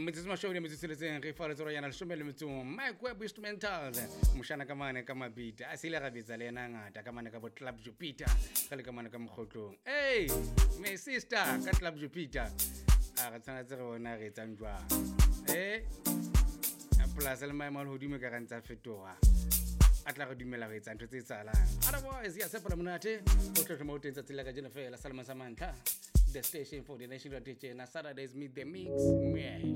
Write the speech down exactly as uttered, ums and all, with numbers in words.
metsima show le metsitseletseng re fa le tsoro yana le shomele metsong Mike Web Instrumentals moshana ka mane ka mabita a sile ga bitsa le yena ngata ka mane ka bo Club Jupiter ka le ka mane ka mkgotlong hey my sister ka Club Jupiter a ga tsana tse re bona re tsang jwa eh plus le mai mal hodimo ka rantsa fetoga a tla go dumela go etsa ntho tse tsalang otherwise ya sepela monate o tlo mo tentsa tsela ka jena fela Salman Samantha the station for the national D J na Saturdays meet the mix me